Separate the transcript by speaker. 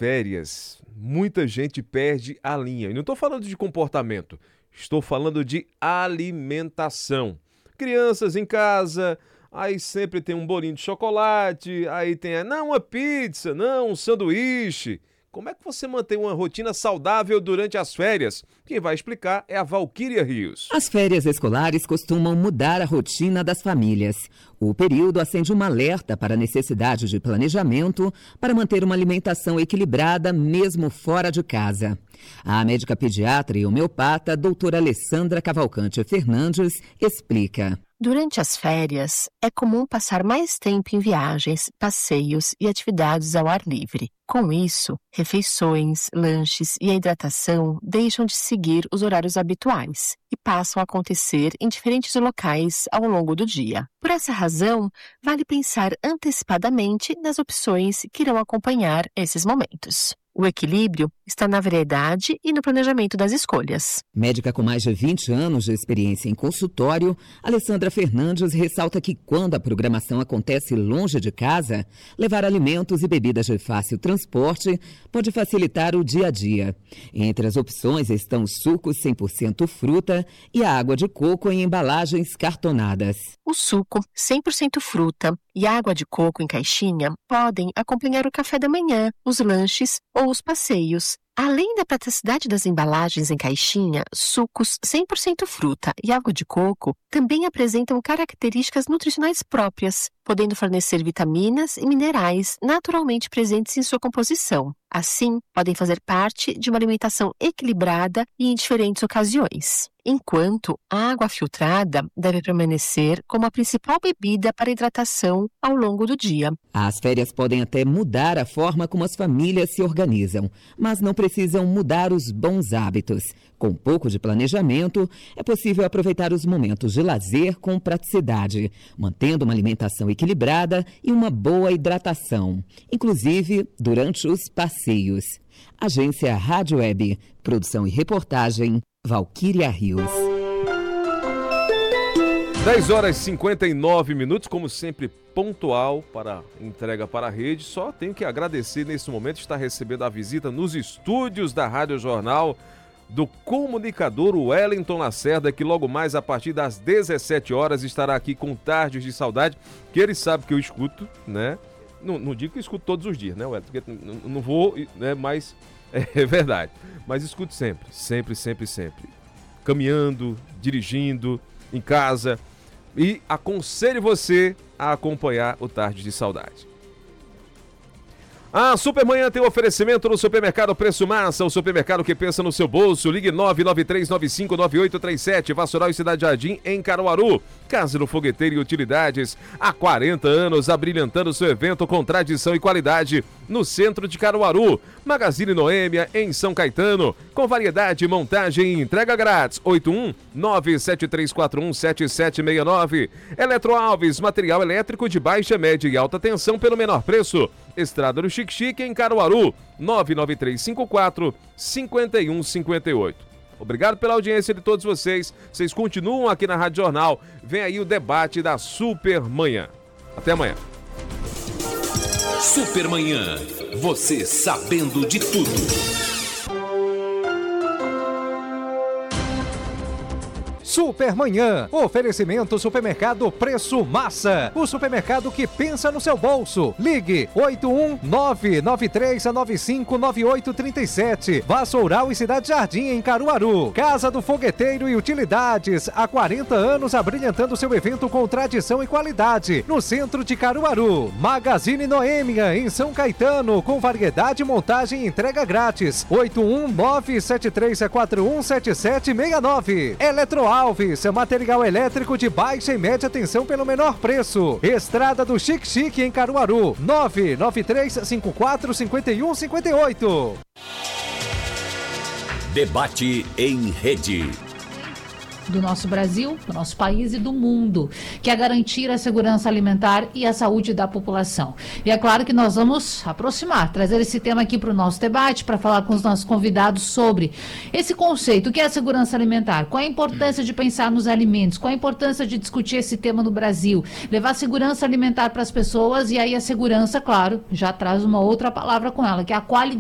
Speaker 1: férias, muita gente perde a linha. E não estou falando de comportamento, estou falando de alimentação. Crianças em casa, aí sempre tem um bolinho de chocolate, aí tem, não, uma pizza, não, um sanduíche. Como é que você mantém uma rotina saudável durante as férias? Quem vai explicar é a Valquíria Rios.
Speaker 2: As férias escolares costumam mudar a rotina das famílias. O período acende um alerta para a necessidade de planejamento para manter uma alimentação equilibrada mesmo fora de casa. A médica pediatra e homeopata, doutora Alessandra Cavalcante Fernandes, explica.
Speaker 3: Durante as férias, é comum passar mais tempo em viagens, passeios e atividades ao ar livre. Com isso, refeições, lanches e a hidratação deixam de seguir os horários habituais e passam a acontecer em diferentes locais ao longo do dia. Por essa razão, vale pensar antecipadamente nas opções que irão acompanhar esses momentos. O equilíbrio está na variedade e no planejamento das escolhas.
Speaker 2: Médica com mais de 20 anos de experiência em consultório, Alessandra Fernandes ressalta que quando a programação acontece longe de casa, levar alimentos e bebidas de fácil transporte pode facilitar o dia a dia. Entre as opções estão os sucos 100% fruta e a água de coco em embalagens cartonadas.
Speaker 3: O suco 100% fruta e a água de coco em caixinha podem acompanhar o café da manhã, os lanches ou os passeios. Além da praticidade das embalagens em caixinha, sucos 100% fruta e água de coco também apresentam características nutricionais próprias, podendo fornecer vitaminas e minerais naturalmente presentes em sua composição. Assim, podem fazer parte de uma alimentação equilibrada e em diferentes ocasiões. Enquanto a água filtrada deve permanecer como a principal bebida para hidratação ao longo do dia.
Speaker 2: As férias podem até mudar a forma como as famílias se organizam, mas não precisam mudar os bons hábitos. Com um pouco de planejamento, é possível aproveitar os momentos de lazer com praticidade, mantendo uma alimentação equilibrada e uma boa hidratação, inclusive durante os passeios. Agência Rádio Web, produção e reportagem, Valquíria Rios.
Speaker 1: 10 horas e 59 minutos, como sempre, pontual para entrega para a rede. Só tenho que agradecer nesse momento estar recebendo a visita nos estúdios da Rádio Jornal do comunicador Wellington Lacerda, que logo mais a partir das 17 horas estará aqui com Tardes de Saudade, que ele sabe que eu escuto, né? Não digo que eu escuto todos os dias, né, Wellington? Porque não vou, né, mas é verdade. Mas escuto sempre. Caminhando, dirigindo, em casa. E aconselho você a acompanhar o Tardes de Saudade. A Supermanhã tem um oferecimento no Supermercado Preço Massa, o supermercado que pensa no seu bolso. Ligue 993959837, Vassoural e Cidade Jardim, em Caruaru. Casino Fogueteiro e Utilidades, há 40 anos abrilhantando seu evento com tradição e qualidade no centro de Caruaru. Magazine Noêmia, em São Caetano, com variedade, montagem e entrega grátis. 81973417769. Eletroalves, material elétrico de baixa, média e alta tensão pelo menor preço. Estrada do Xique-Xique, em Caruaru, 99354-5158. Obrigado pela audiência de todos vocês. Vocês continuam aqui na Rádio Jornal. Vem aí o debate da Supermanhã. Até amanhã.
Speaker 4: Supermanhã. Você sabendo de tudo.
Speaker 5: Supermanhã, oferecimento Supermercado Preço Massa, o supermercado que pensa no seu bolso. Ligue 81993959837, Vassoural e Cidade Jardim, em Caruaru. Casa do Fogueteiro e Utilidades, há 40 anos abrilhantando seu evento com tradição e qualidade, no centro de Caruaru. Magazine Noêmia, em São Caetano, com variedade, montagem e entrega grátis. 81973417769. Eletroalves, material elétrico de baixa e média tensão pelo menor preço. Estrada do Xique-Xique, em Caruaru, 993545158.
Speaker 4: Debate em rede.
Speaker 6: Do nosso Brasil, do nosso país e do mundo, que é garantir a segurança alimentar e a saúde da população. E é claro que nós vamos trazer esse tema aqui para o nosso debate, para falar com os nossos convidados sobre esse conceito, o que é a segurança alimentar, qual a importância de pensar nos alimentos, qual a importância de discutir esse tema no Brasil, levar segurança alimentar para as pessoas, e aí a segurança, claro, já traz uma outra palavra com ela, que é a qualidade